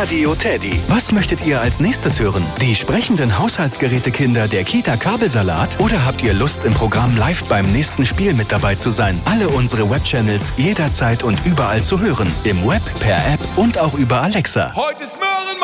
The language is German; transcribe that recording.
Radio Teddy. Was möchtet ihr als nächstes hören? Die sprechenden Haushaltsgerätekinder der Kita Kabelsalat? Oder habt ihr Lust, im Programm live beim nächsten Spiel mit dabei zu sein? Alle unsere Webchannels jederzeit und überall zu hören. Im Web, per App und auch über Alexa. Heute ist Möhren